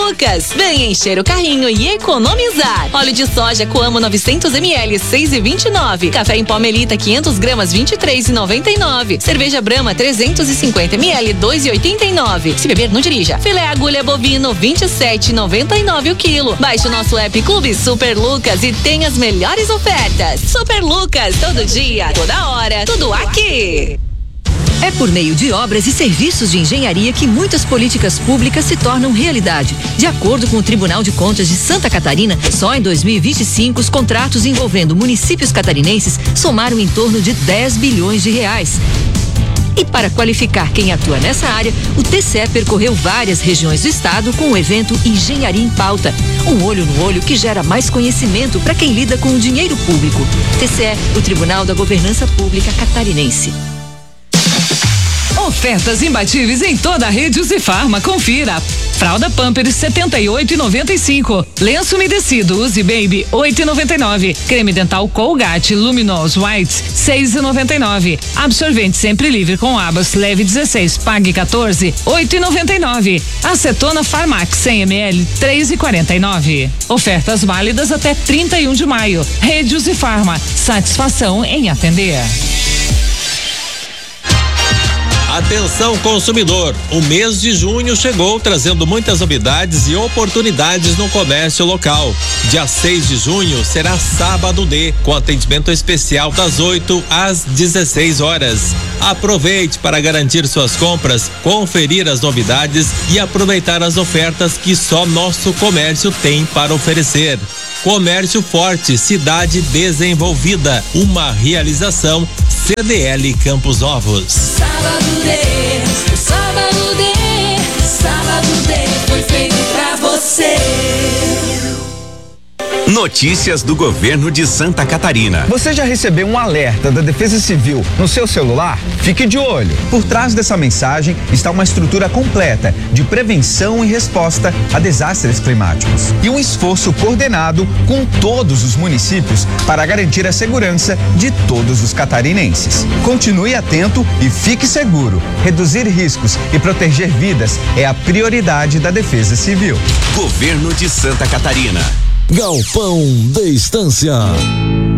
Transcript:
Lucas. Vem encher o carrinho e economizar. Óleo de soja Coamo 900 ml, 6,29. Café em pó Melita 500 gramas, 23,99. Cerveja Brahma 350 ml, 2,89. Se beber, não dirija. Filé agulha bovino 27,99 o quilo. Baixe o nosso app Clube Super Lucas e tem as melhores ofertas. Super Lucas, todo dia, toda hora, tudo aqui. É por meio de obras e serviços de engenharia que muitas políticas públicas se tornam realidade. De acordo com o Tribunal de Contas de Santa Catarina, só em 2025 os contratos envolvendo municípios catarinenses somaram em torno de 10 bilhões de reais. E para qualificar quem atua nessa área, o TCE percorreu várias regiões do estado com o evento Engenharia em Pauta. Um olho no olho que gera mais conhecimento para quem lida com o dinheiro público. TCE, o Tribunal da Governança Pública Catarinense. Ofertas imbatíveis em toda a rede Uzifarma. Confira. Fralda Pampers 78,95. Lenço umedecido Uzi Baby 8,99. Creme dental Colgate Luminous White 6,99. Absorvente sempre livre com abas leve 16, pague 14, 8,99. Acetona Farmax 100 ml 3,49. Ofertas válidas até 31 de maio. Rede Uzifarma. Satisfação em atender. Atenção consumidor, o mês de junho chegou trazendo muitas novidades e oportunidades no comércio local. Dia 6 de junho será sábado D, com atendimento especial das 8 às 16 horas. Aproveite para garantir suas compras, conferir as novidades e aproveitar as ofertas que só nosso comércio tem para oferecer. Comércio Forte, cidade desenvolvida, uma realização CDL Campos Novos. Sábado D foi feito pra você. Notícias do governo de Santa Catarina. Você já recebeu um alerta da Defesa Civil no seu celular? Fique de olho. Por trás dessa mensagem está uma estrutura completa de prevenção e resposta a desastres climáticos e um esforço coordenado com todos os municípios para garantir a segurança de todos os catarinenses. Continue atento e fique seguro. Reduzir riscos e proteger vidas é a prioridade da Defesa Civil. Governo de Santa Catarina. Galpão da Estância.